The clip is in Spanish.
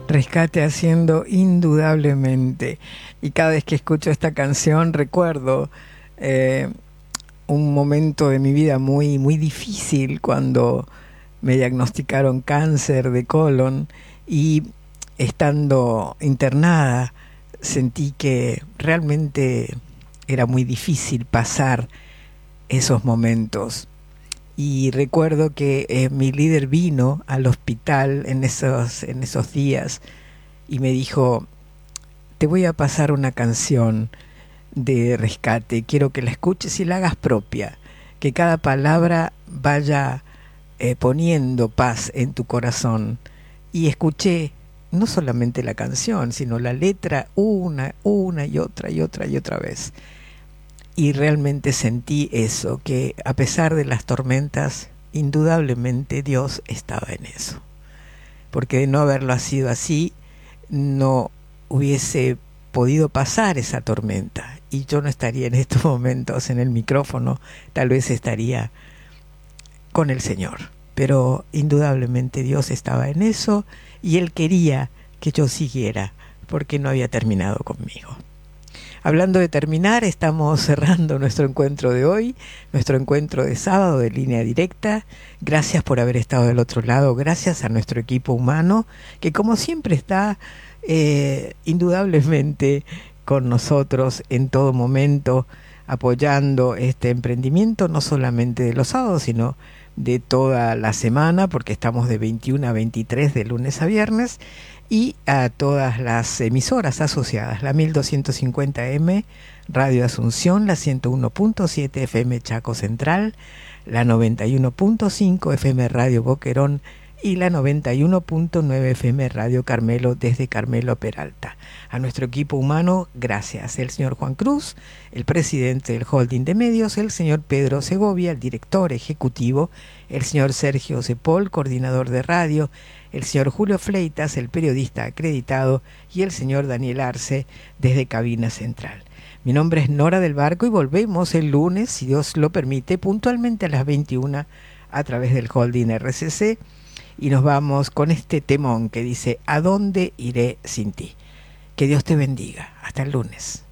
Rescate haciendo indudablemente. Y cada vez que escucho esta canción recuerdo un momento de mi vida muy, muy difícil cuando me diagnosticaron cáncer de colon y estando internada sentí que realmente era muy difícil pasar esos momentos. Y recuerdo que mi líder vino al hospital en esos días y me dijo: te voy a pasar una canción de rescate, quiero que la escuches y la hagas propia, que cada palabra vaya poniendo paz en tu corazón. Y escuché no solamente la canción, sino la letra una y otra vez. Y realmente sentí eso, que a pesar de las tormentas, indudablemente Dios estaba en eso. Porque de no haberlo sido así, no hubiese podido pasar esa tormenta. Y yo no estaría en estos momentos en el micrófono, tal vez estaría con el Señor. Pero indudablemente Dios estaba en eso y Él quería que yo siguiera, porque no había terminado conmigo. Hablando de terminar, estamos cerrando nuestro encuentro de hoy, nuestro encuentro de sábado de Línea Directa. Gracias por haber estado del otro lado, gracias a nuestro equipo humano, que como siempre está indudablemente con nosotros en todo momento, apoyando este emprendimiento, no solamente de los sábados, sino de toda la semana, porque estamos de 21 a 23 de lunes a viernes, y a todas las emisoras asociadas, la 1250M Radio Asunción, la 101.7 FM Chaco Central, la 91.5 FM Radio Boquerón y la 91.9 FM Radio Carmelo desde Carmelo Peralta. A nuestro equipo humano, gracias. El señor Juan Cruz, el presidente del holding de medios, el señor Pedro Segovia, el director ejecutivo, el señor Sergio Cepol, coordinador de radio, el señor Julio Fleitas, el periodista acreditado, y el señor Daniel Arce desde Cabina Central. Mi nombre es Nora del Barco y volvemos el lunes, si Dios lo permite, puntualmente a las 21 a través del holding RCC, y nos vamos con este temón que dice: ¿a dónde iré sin ti? Que Dios te bendiga. Hasta el lunes.